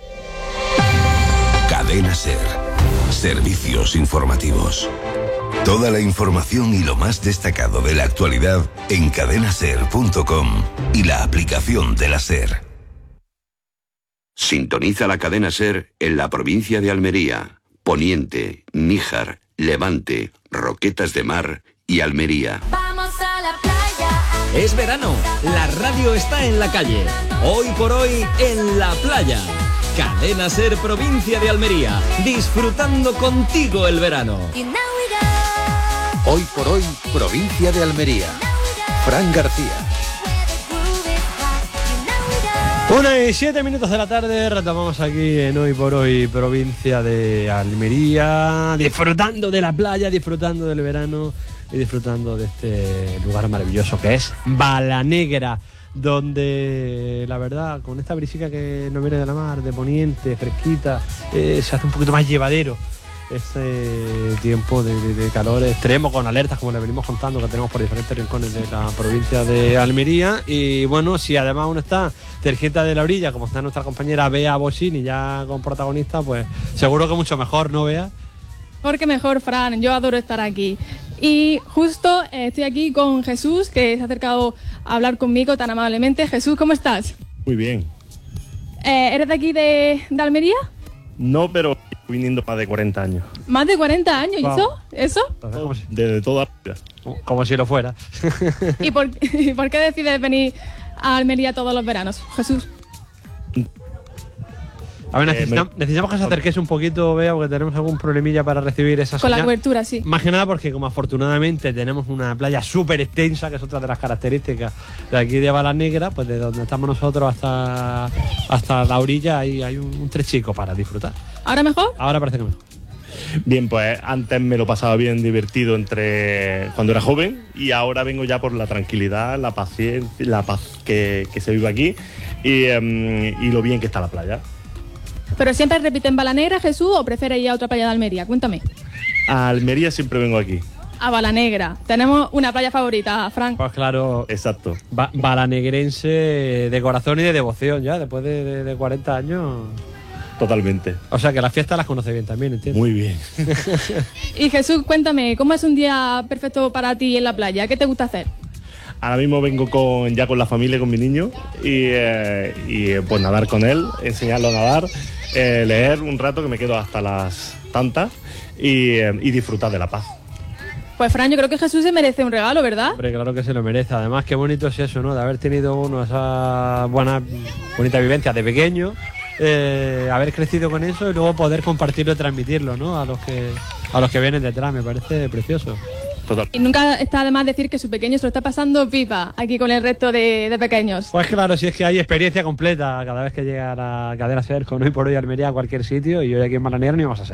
[SPEAKER 29] Cadena SER. Servicios informativos. Toda la información y lo más destacado de la actualidad en cadena ser punto com y la aplicación de la SER.
[SPEAKER 18] Sintoniza la cadena SER en la provincia de Almería, Poniente, Níjar, Levante, Roquetas de Mar y Almería.
[SPEAKER 6] Vamos a la playa.
[SPEAKER 7] Es verano, la radio está en la calle. Hoy por hoy en la playa. Cadena SER provincia de Almería, disfrutando contigo el verano.
[SPEAKER 1] Hoy por hoy, provincia de Almería. Fran García.
[SPEAKER 9] Una y siete minutos de la tarde, retomamos aquí en Hoy por Hoy, provincia de Almería, disfrutando de la playa, disfrutando del verano y disfrutando de este lugar maravilloso que es Balanegra, donde la verdad, con esta brisica que nos viene de la mar, de poniente, fresquita, eh, se hace un poquito más llevadero este tiempo de, de, de calor extremo, con alertas como le venimos contando que tenemos por diferentes rincones de la provincia de Almería. Y bueno, si además uno está cerquita de la orilla, como está nuestra compañera Bea Bosini ya con protagonista, pues seguro que mucho mejor, ¿no, Bea?
[SPEAKER 2] Porque mejor, Fran, yo adoro estar aquí. Y justo eh, estoy aquí con Jesús, que se ha acercado a hablar conmigo tan amablemente. Jesús, ¿cómo estás?
[SPEAKER 19] Muy bien.
[SPEAKER 2] Eh, ¿Eres de aquí de, de Almería?
[SPEAKER 19] No, pero viniendo más de cuarenta años.
[SPEAKER 2] ¿Más de cuarenta años? ¿Y eso? ¿Eso?
[SPEAKER 19] Oh, desde toda la vida.
[SPEAKER 9] Como si lo fuera.
[SPEAKER 2] ¿Y por, ¿Y por qué decides venir a Almería todos los veranos, Jesús?
[SPEAKER 9] A ver, necesitamos, eh, me... necesitamos que se acerques un poquito, Bea, porque tenemos algún problemilla para recibir esa
[SPEAKER 2] Con
[SPEAKER 9] señal.
[SPEAKER 2] la cobertura, sí.
[SPEAKER 9] Más que nada porque, como afortunadamente tenemos una playa súper extensa, que es otra de las características de aquí de Balanegra, pues de donde estamos nosotros hasta, hasta la orilla hay, hay un, un trechico para disfrutar.
[SPEAKER 2] ¿Ahora mejor?
[SPEAKER 9] Ahora parece que mejor.
[SPEAKER 19] Bien, pues antes me lo pasaba bien divertido entre cuando era joven, y ahora vengo ya por la tranquilidad, la paciencia, la paz que, que se vive aquí y, um, y lo bien que está la playa.
[SPEAKER 2] ¿Pero siempre repite en Balanegra, Jesús, o prefieres ir a otra playa de Almería? Cuéntame.
[SPEAKER 19] A Almería siempre vengo aquí.
[SPEAKER 2] A Balanegra. Tenemos una playa favorita, Frank.
[SPEAKER 9] Pues claro.
[SPEAKER 19] Exacto.
[SPEAKER 9] Ba- balanegrense de corazón y de devoción ya, después de, de, de cuarenta años.
[SPEAKER 19] totalmente.
[SPEAKER 9] O sea que las fiestas las conoce bien también, ¿entiendes?
[SPEAKER 19] Muy bien.
[SPEAKER 2] Y Jesús, cuéntame, ¿cómo es un día perfecto para ti en la playa? ¿Qué te gusta hacer?
[SPEAKER 19] Ahora mismo vengo con ya con la familia, con mi niño, y, eh, y pues nadar con él, enseñarlo a nadar, eh, leer un rato que me quedo hasta las tantas y, eh, y disfrutar de la paz.
[SPEAKER 2] Pues Fran, yo creo que Jesús se merece un regalo, ¿verdad?
[SPEAKER 9] Hombre, claro que se lo merece. Además, qué bonito es eso, ¿no? De haber tenido uno esa buena, bonita vivencia de pequeño, eh, haber crecido con eso y luego poder compartirlo y transmitirlo, ¿no? A los que, a los que vienen detrás, me parece precioso.
[SPEAKER 19] Total.
[SPEAKER 2] Y nunca está de más decir que su pequeño se lo está pasando pipa aquí con el resto de, de pequeños.
[SPEAKER 9] Pues claro, si es que hay experiencia completa cada vez que llega a la Cadena SER con Hoy por Hoy Almería a cualquier sitio, y hoy aquí en Malanera ni vamos a ser.